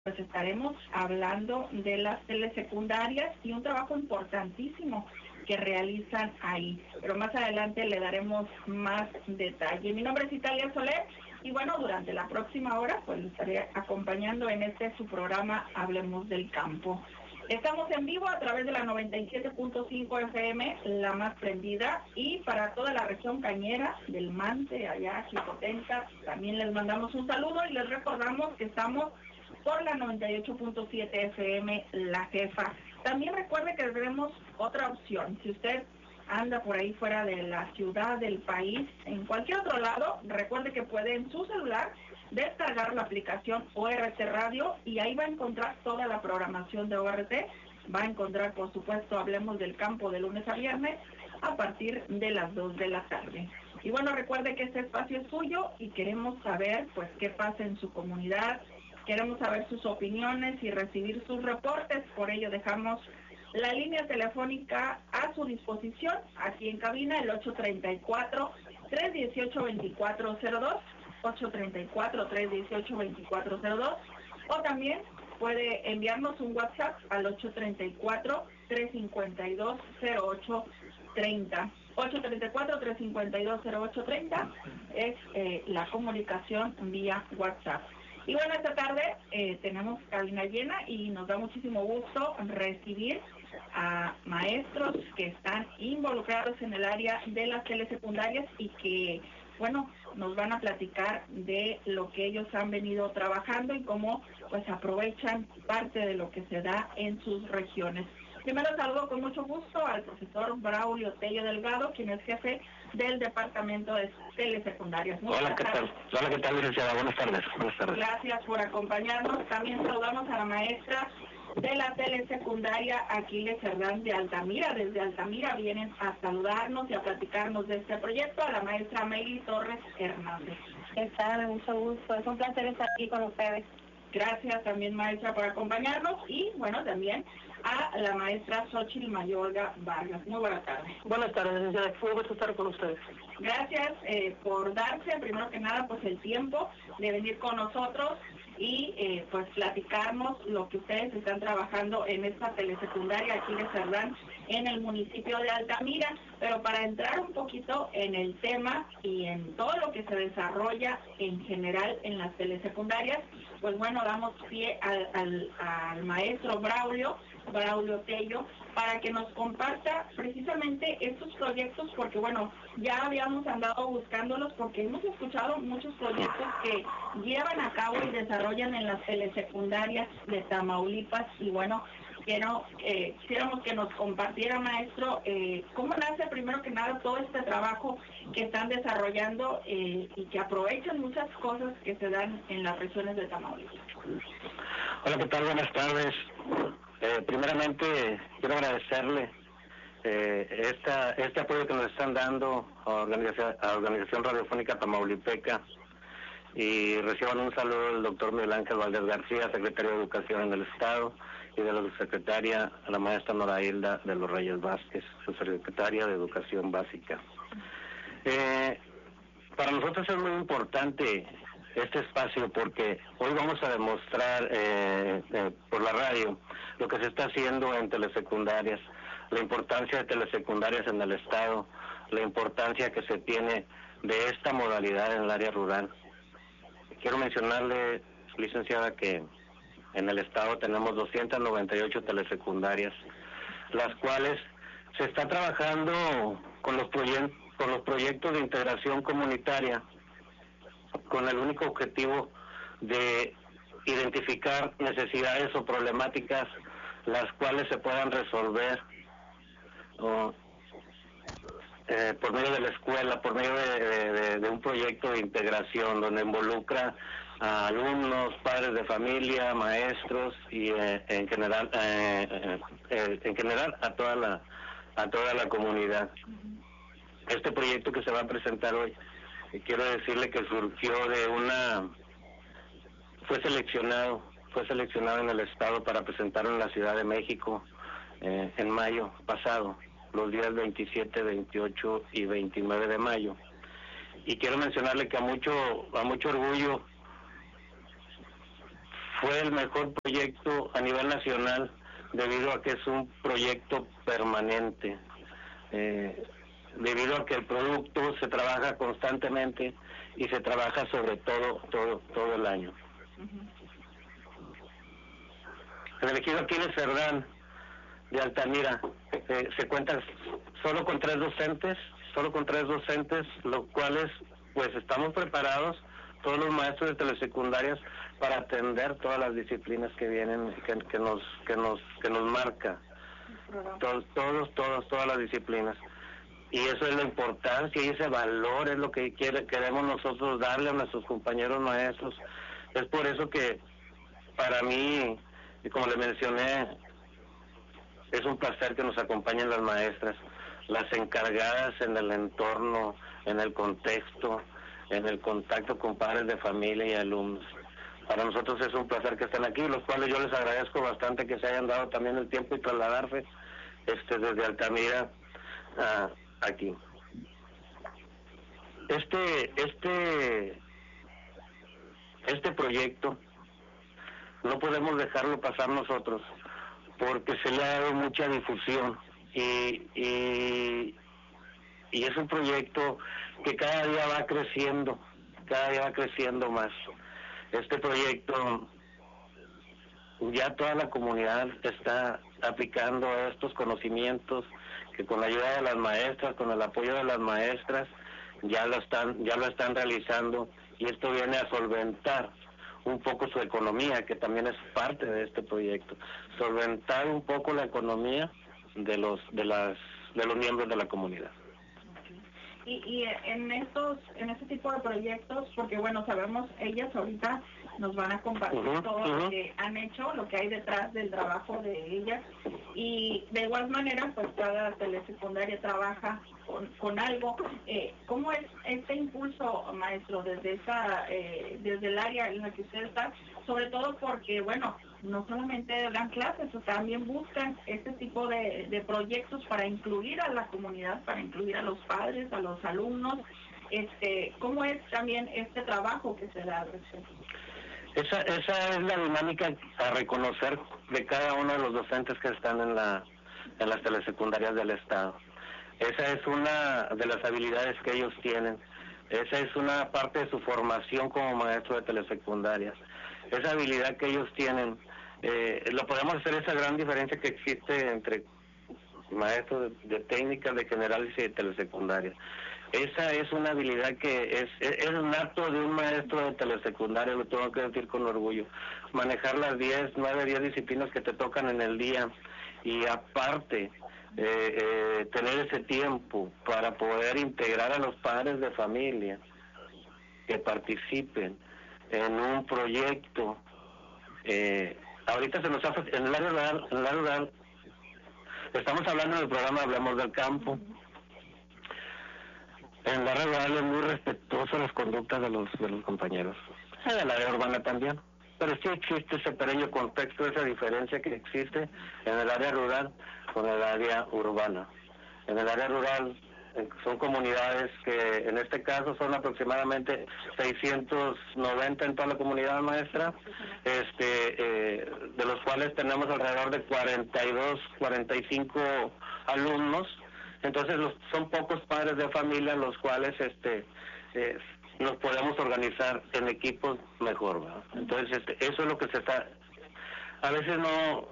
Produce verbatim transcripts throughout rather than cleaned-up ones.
pues estaremos hablando de las telesecundarias y un trabajo importantísimo que realizan ahí, pero más adelante le daremos más detalle. Mi nombre es Italia Soler y bueno, durante la próxima hora pues le estaré acompañando en este su programa Hablemos del Campo. Estamos en vivo a través de la noventa y siete punto cinco F M, la más prendida, y para toda la región cañera del Mante, allá Jicotenca, también les mandamos un saludo y les recordamos que estamos por la noventa y ocho punto siete F M, La Jefa. También recuerde que tenemos otra opción. Si usted anda por ahí fuera de la ciudad, del país, en cualquier otro lado, recuerde que puede en su celular descargar la aplicación O R T Radio y ahí va a encontrar toda la programación de O R T. Va a encontrar, por supuesto, Hablemos del Campo de lunes a viernes a partir de las dos de la tarde. Y bueno, recuerde que este espacio es suyo y queremos saber, pues, qué pasa en su comunidad. Queremos saber sus opiniones y recibir sus reportes, por ello dejamos la línea telefónica a su disposición, aquí en cabina, el ocho treinta y cuatro, trescientos dieciocho, veinticuatro cero dos, ocho treinta y cuatro, trescientos dieciocho, veinticuatro cero dos, o también puede enviarnos un WhatsApp al ocho treinta y cuatro, trescientos cincuenta y dos, cero ocho treinta. ocho treinta y cuatro, trescientos cincuenta y dos, cero ocho treinta es eh, la comunicación vía WhatsApp. Y bueno, esta tarde eh, tenemos cabina llena y nos da muchísimo gusto recibir a maestros que están involucrados en el área de las telesecundarias y que, bueno, nos van a platicar de lo que ellos han venido trabajando y cómo pues aprovechan parte de lo que se da en sus regiones. Primero saludo con mucho gusto al profesor Braulio Tello Delgado, quien es jefe del Departamento de Telesecundarias. Muy Hola, ¿qué tal? Hola, ¿qué tal, licenciada? Buenas tardes. Buenas tardes. Gracias por acompañarnos. También saludamos a la maestra de la telesecundaria Aquiles Cerdán de Altamira. Desde Altamira vienen a saludarnos y a platicarnos de este proyecto, a la maestra Meli Torres Hernández. Está de mucho gusto. Es un placer estar aquí con ustedes. Gracias también, maestra, por acompañarnos y, bueno, también a la maestra Xochitl Mayorga Vargas. Muy buenas tardes. Buenas tardes, licenciada. Fue un gusto estar con ustedes. Gracias eh, por darse, primero que nada, pues el tiempo de venir con nosotros y eh, pues platicarnos lo que ustedes están trabajando en esta telesecundaria aquí de Cerdán, en el municipio de Altamira. Pero para entrar un poquito en el tema y en todo lo que se desarrolla en general en las telesecundarias, pues bueno, damos pie al, al, al maestro Braulio, Braulio Tello, para que nos comparta precisamente estos proyectos, porque bueno, ya habíamos andado buscándolos porque hemos escuchado muchos proyectos que llevan a cabo y desarrollan en las telesecundarias de Tamaulipas y bueno, quiero, eh, quisiéramos que nos compartiera, maestro, eh, cómo nace primero que nada todo este trabajo que están desarrollando eh, y que aprovechan muchas cosas que se dan en las regiones de Tamaulipas. Hola, ¿qué tal? Buenas tardes. Eh, primeramente, quiero agradecerle eh, esta, este apoyo que nos están dando a Organización, a Organización Radiofónica Tamaulipeca, y reciban un saludo del doctor Miguel Ángel Valdés García, secretario de Educación en el Estado, y de la secretaria, la maestra Nora Hilda de los Reyes Vázquez, su secretaria de Educación Básica. Eh, para nosotros es muy importante este espacio porque hoy vamos a demostrar eh, eh, por la radio lo que se está haciendo en telesecundarias, la importancia de telesecundarias en el Estado, la importancia que se tiene de esta modalidad en el área rural. Quiero mencionarle, licenciada, que en el Estado tenemos doscientas noventa y ocho telesecundarias, las cuales se está trabajando con los, proye- con los proyectos de integración comunitaria, con el único objetivo de identificar necesidades o problemáticas las cuales se puedan resolver o, eh, por medio de la escuela, por medio de, de, de un proyecto de integración donde involucra a alumnos, padres de familia, maestros y eh, en general eh, eh, en general a toda la a toda la comunidad. Este proyecto que se va a presentar hoy, quiero decirle que surgió de una, fue seleccionado, fue seleccionado en el Estado para presentarlo en la Ciudad de México eh, en mayo pasado, los días veintisiete, veintiocho y veintinueve de mayo. Y quiero mencionarle que a mucho, a mucho orgullo fue el mejor proyecto a nivel nacional debido a que es un proyecto permanente, eh, debido a que el producto se trabaja constantemente y se trabaja sobre todo todo todo el año. Uh-huh. En el ejido Aquiles Cerdán de Altamira eh, se cuenta solo con tres docentes, solo con tres docentes, los cuales pues estamos preparados, todos los maestros de telesecundarias, para atender todas las disciplinas que vienen, que, que nos que nos que nos marca, todos todos todos todas las disciplinas. Y eso es la importancia y ese valor es lo que quiere, queremos nosotros darle a nuestros compañeros maestros. Es por eso que para mí, y como le mencioné, es un placer que nos acompañen las maestras, las encargadas en el entorno, en el contexto, en el contacto con padres de familia y alumnos. Para nosotros es un placer que estén aquí, los cuales yo les agradezco bastante que se hayan dado también el tiempo y trasladarse este, desde Altamira a aquí. Este, este, este proyecto no podemos dejarlo pasar nosotros, porque se le ha dado mucha difusión y, y, y es un proyecto que cada día va creciendo, cada día va creciendo más. Este proyecto, ya toda la comunidad está aplicando estos conocimientos que con la ayuda de las maestras, con el apoyo de las maestras, ya lo están, ya lo están realizando, y esto viene a solventar un poco su economía, que también es parte de este proyecto, solventar un poco la economía de los de las de los miembros de la comunidad. Y, y en estos en este tipo de proyectos, porque bueno, sabemos, ellas ahorita nos van a compartir uh-huh, todo uh-huh. lo que han hecho, lo que hay detrás del trabajo de ellas, y de igual manera pues cada telesecundaria trabaja con, con algo. Eh, ¿Cómo es este impulso, maestro, desde esa eh, desde el área en la que usted está? Sobre todo porque, bueno, no solamente dan clases, o también buscan este tipo de, de proyectos para incluir a la comunidad, para incluir a los padres, a los alumnos. Este, ¿cómo es también este trabajo que se da? Esa, esa es la dinámica a reconocer de cada uno de los docentes que están en la en las telesecundarias del estado. Esa es una de las habilidades que ellos tienen. Esa es una parte de su formación como maestro de telesecundarias. Esa habilidad que ellos tienen, eh, lo podemos hacer, esa gran diferencia que existe entre maestros de, de técnicas, de generales y de telesecundarias. Esa es una habilidad que es, es, es nato de un maestro de telesecundaria, lo tengo que decir con orgullo. Manejar las diez, nueve, diez disciplinas que te tocan en el día, y aparte eh, eh, tener ese tiempo para poder integrar a los padres de familia que participen en un proyecto. Eh, ahorita se nos hace, en el área rural, en el área rural, estamos hablando del programa Hablamos del Campo. En la área rural es muy respetuoso las conductas de los de los compañeros. En el área urbana también. Pero sí existe ese pequeño contexto, esa diferencia que existe en el área rural con el área urbana. En el área rural son comunidades que en este caso son aproximadamente seiscientos noventa en toda la comunidad maestra, este eh, de los cuales tenemos alrededor de cuarenta y dos, cuarenta y cinco alumnos. Entonces los, son pocos padres de familia los cuales este eh, nos podemos organizar en equipos mejor, ¿verdad? Entonces este, eso es lo que se está, a veces no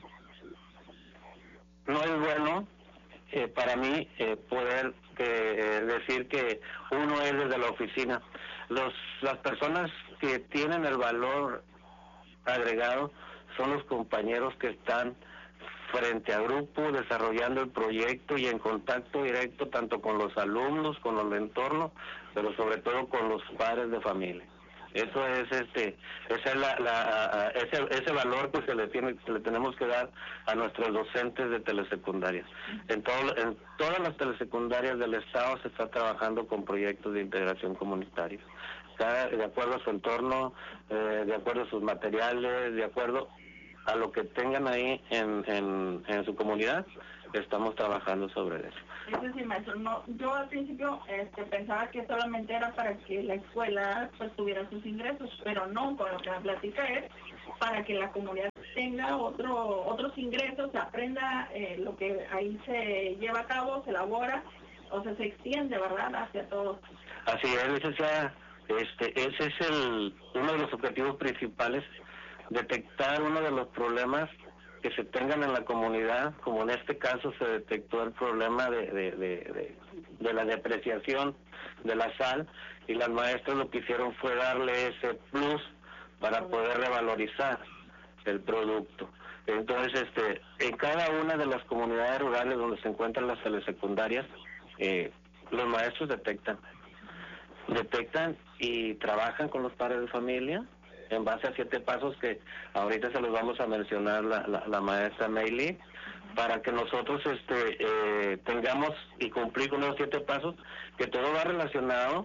no es bueno eh, para mí eh, poder eh, decir que uno es desde la oficina. Los las personas que tienen el valor agregado son los compañeros que están frente a grupo, desarrollando el proyecto y en contacto directo tanto con los alumnos, con el entorno, pero sobre todo con los padres de familia. Eso es este, esa es la, la ese ese valor que se le tiene, que le tenemos que dar a nuestros docentes de telesecundarias. En todo, en todas las telesecundarias del estado se está trabajando con proyectos de integración comunitaria, cada, de acuerdo a su entorno, eh, de acuerdo a sus materiales, de acuerdo a lo que tengan ahí en, en, en su comunidad, estamos trabajando sobre eso. Eso sí, maestro. No, yo al principio este, pensaba que solamente era para que la escuela pues tuviera sus ingresos, pero no, con lo que me platica es para que la comunidad tenga otro otros ingresos, aprenda eh, lo que ahí se lleva a cabo, se elabora, o sea, se extiende, ¿verdad?, hacia todos. Así es, licenciada. Este, ese es el uno de los objetivos principales, detectar uno de los problemas que se tengan en la comunidad, como en este caso se detectó el problema de, de, de, de, de la depreciación de la sal, y las maestras lo que hicieron fue darle ese plus para poder revalorizar el producto. Entonces, este, en cada una de las comunidades rurales donde se encuentran las telesecundarias, eh, los maestros detectan, detectan y trabajan con los padres de familia en base a siete pasos que ahorita se los vamos a mencionar la, la, la maestra Meili, para que nosotros este eh, tengamos y cumplir con los siete pasos, que todo va relacionado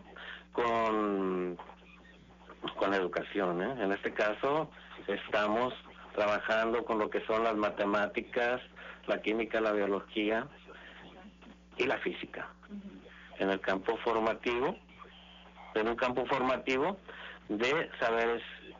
con con la educación, ¿eh? En este caso estamos trabajando con lo que son las matemáticas, la química, la biología y la física. En el campo formativo, en un campo formativo de saberes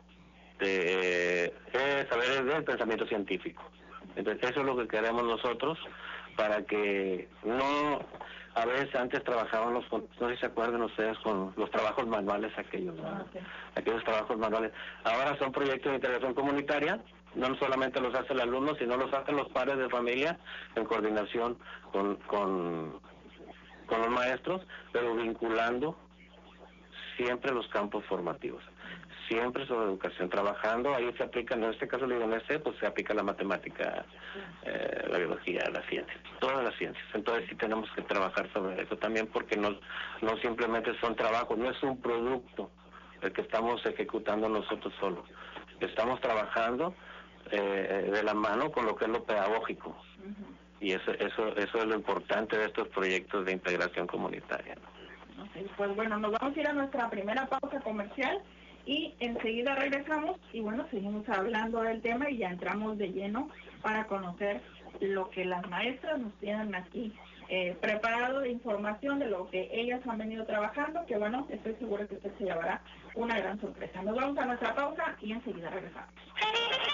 de, de saberes del pensamiento científico. Entonces eso es lo que queremos nosotros, para que no, a veces antes trabajábamos con, no sé si se acuerdan ustedes, con los trabajos manuales aquellos, ¿no? Okay. Aquellos trabajos manuales. Ahora son proyectos de integración comunitaria, no solamente los hace el alumno, sino los hacen los padres de familia en coordinación con, con, con los maestros, pero vinculando siempre los campos formativos, siempre sobre educación, trabajando, ahí se aplica, en este caso de I N S, pues se aplica la matemática, eh, la biología, la ciencia, todas las ciencias. Entonces sí tenemos que trabajar sobre eso también, porque no, no simplemente son trabajos, no es un producto el que estamos ejecutando nosotros solos, estamos trabajando eh, de la mano con lo que es lo pedagógico. Uh-huh. Y eso, eso, eso es lo importante de estos proyectos de integración comunitaria, ¿no? Okay, pues bueno, nos vamos a ir a nuestra primera pausa comercial y enseguida regresamos y bueno, seguimos hablando del tema y ya entramos de lleno para conocer lo que las maestras nos tienen aquí eh, preparado de información de lo que ellas han venido trabajando, que bueno, estoy segura que usted se llevará una gran sorpresa. Nos vamos a nuestra pausa y enseguida regresamos.